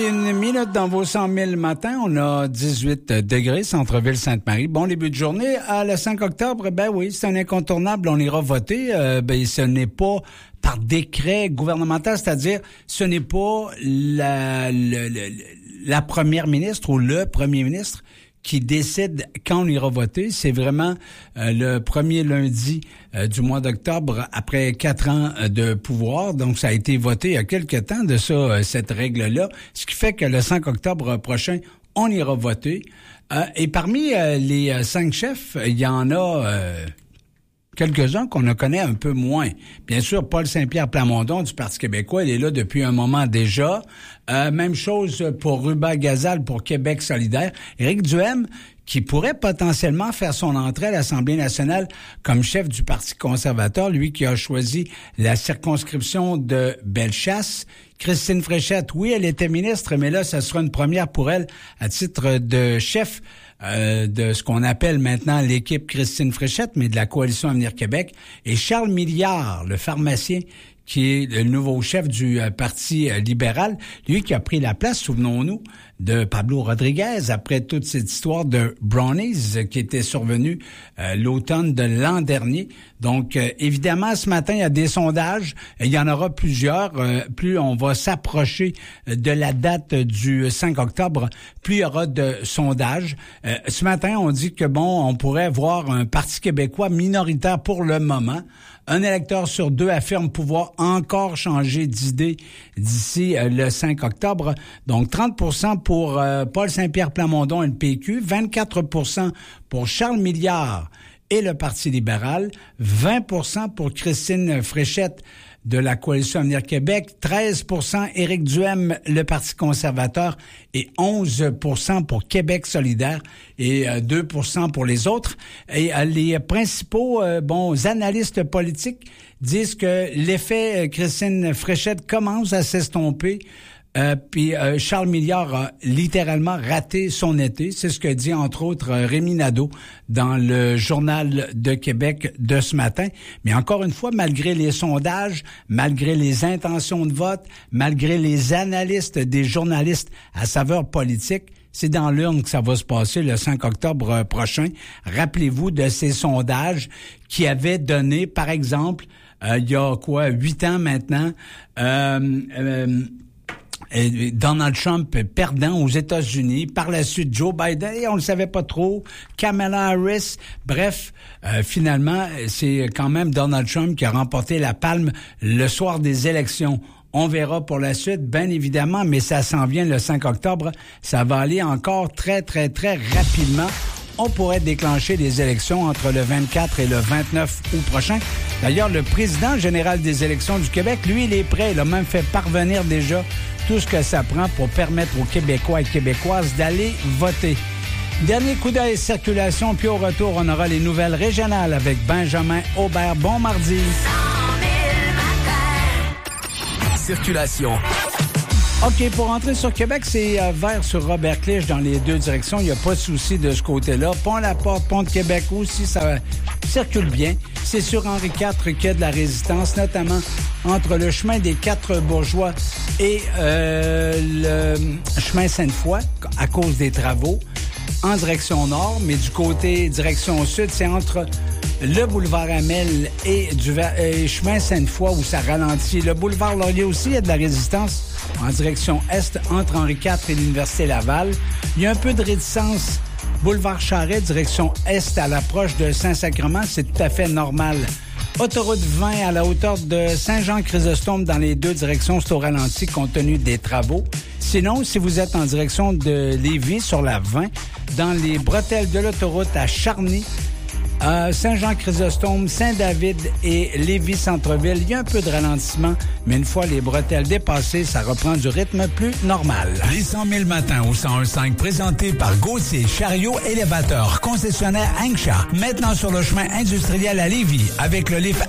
Une minute dans vos 100 000 matin, on a 18 degrés, centre-ville Sainte-Marie. Bon début de journée. Le 5 octobre, ben oui, c'est un incontournable, on ira voter. Ce n'est pas par décret gouvernemental, c'est-à-dire ce n'est pas la première ministre ou le premier ministre qui décide quand on ira voter. C'est vraiment le premier lundi du mois d'octobre, après 4 ans de pouvoir. Donc, ça a été voté il y a quelque temps de ça, cette règle-là. Ce qui fait que le 5 octobre prochain, on ira voter. Et parmi les 5 chefs, il y en a quelques-uns qu'on ne connaît un peu moins. Bien sûr, Paul Saint-Pierre Plamondon du Parti québécois, il est là depuis un moment déjà. Même chose pour Ruba Gazal pour Québec solidaire. Éric Duhaime, qui pourrait potentiellement faire son entrée à l'Assemblée nationale comme chef du Parti conservateur, lui qui a choisi la circonscription de Bellechasse. Christine Fréchette, oui, elle était ministre, mais là, ça sera une première pour elle à titre de chef de ce qu'on appelle maintenant l'équipe Christine Fréchette, mais de la Coalition Avenir Québec. Et Charles Milliard, le pharmacien, qui est le nouveau chef du Parti libéral, lui qui a pris la place, souvenons-nous, de Pablo Rodriguez après toute cette histoire de Brownies qui était survenue l'automne de l'an dernier. Donc, évidemment, ce matin, il y a des sondages. Il y en aura plusieurs. Plus on va s'approcher de la date du 5 octobre, plus il y aura de sondages. Ce matin, on dit que, on pourrait voir un Parti québécois minoritaire pour le moment. Un électeur sur 2 affirme pouvoir encore changer d'idée d'ici le 5 octobre. Donc, 30% pour Paul Saint-Pierre Plamondon et le PQ, 24% pour Charles Milliard et le Parti libéral, 20% pour Christine Fréchette de la Coalition Avenir Québec, 13% Éric Duhaime, le Parti conservateur, et 11% pour Québec solidaire et 2% pour les autres. Et les principaux analystes politiques disent que l'effet Christine Fréchette commence à s'estomper. Puis Charles Milliard a littéralement raté son été. C'est ce que dit entre autres Rémi Nadeau dans le Journal de Québec de ce matin. Mais encore une fois, malgré les sondages, malgré les intentions de vote, malgré les analystes des journalistes à saveur politique, c'est dans l'urne que ça va se passer le 5 octobre prochain. Rappelez-vous de ces sondages qui avaient donné, par exemple, il y a 8 ans maintenant, Donald Trump perdant aux États-Unis. Par la suite, Joe Biden, on le savait pas trop. Kamala Harris. Bref, finalement, c'est quand même Donald Trump qui a remporté la palme le soir des élections. On verra pour la suite, bien évidemment, mais ça s'en vient le 5 octobre. Ça va aller encore très, très, très rapidement. On pourrait déclencher les élections entre le 24 et le 29 août prochain. D'ailleurs, le président général des élections du Québec, lui, il est prêt. Il a même fait parvenir déjà tout ce que ça prend pour permettre aux Québécois et Québécoises d'aller voter. Dernier coup d'œil circulation, puis au retour, on aura les nouvelles régionales avec Benjamin Aubert. Bon mardi. 100 000 circulation. OK, pour entrer sur Québec, c'est vert sur Robert Clich dans les 2 directions. Il n'y a pas de souci de ce côté-là. Pont-la-Porte, Pont de Québec aussi, ça circule bien. C'est sur Henri IV qu'il y a de la résistance, notamment entre le chemin des 4 Bourgeois et le chemin Sainte-Foy, à cause des travaux, en direction nord. Mais du côté direction sud, c'est entre le boulevard Hamel et chemin Sainte-Foy où ça ralentit. Le boulevard Laurier aussi, il y a de la résistance en direction est entre Henri IV et l'Université Laval. Il y a un peu de réticence boulevard Charest, direction est à l'approche de Saint-Sacrement. C'est tout à fait normal. Autoroute 20 à la hauteur de Saint-Jean-Chrysostome dans les 2 directions, c'est au ralenti compte tenu des travaux. Sinon, si vous êtes en direction de Lévis sur la 20, dans les bretelles de l'autoroute à Charny, Saint-Jean-Chrysostome, Saint-David et Lévis-Centreville, il y a un peu de ralentissement, mais une fois les bretelles dépassées, ça reprend du rythme plus normal. Les 100 000 matins au 101.5 présentés par Gauthier Chariot Élévateur, concessionnaire Anksha. Maintenant sur le chemin industriel à Lévis, avec le lift